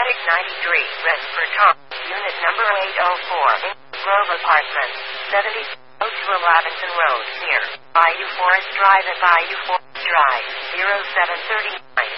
Rest for Tom. Unit number 804. Grove Apartments. 7002 Lavington Road, near Bayou Forest Drive at Bayou Forest Drive. 0739.